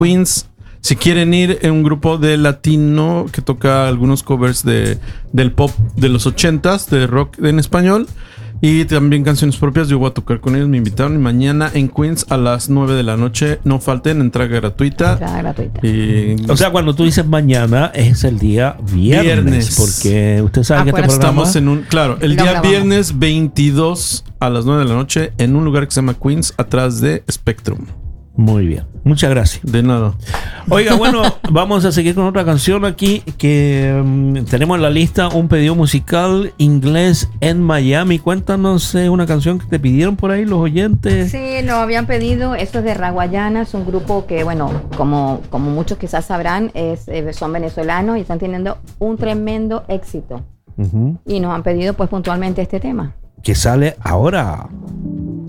Queens. Si quieren ir en un grupo de latino que toca algunos covers del pop de los 80s, de rock en español, y también canciones propias, yo voy a tocar con ellos, me invitaron. Y mañana en Queens a las 9 de la noche, no falten, entrada gratuita. O sea, cuando tú dices mañana, es el día viernes. Porque usted sabe que este programa... Estamos el día viernes 22 a las 9 de la noche en un lugar que se llama Queens, atrás de Spectrum. Muy bien, muchas gracias. De nada. Oiga, bueno, vamos a seguir con otra canción aquí que tenemos en la lista, un pedido musical inglés en Miami. Cuéntanos una canción que te pidieron por ahí los oyentes. Sí, nos habían pedido, esto es de Raguayana, es un grupo que, bueno, como muchos quizás sabrán, son venezolanos y están teniendo un tremendo éxito. Y nos han pedido pues puntualmente este tema. Que sale ahora.